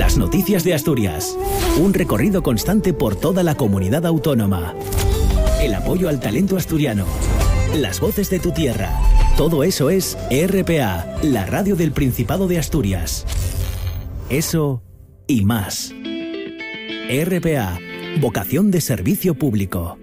Las noticias de Asturias. Un recorrido constante por toda la comunidad autónoma. El apoyo al talento asturiano. Las voces de tu tierra. Todo eso es RPA, la radio del Principado de Asturias. Eso y más. RPA, vocación de servicio público.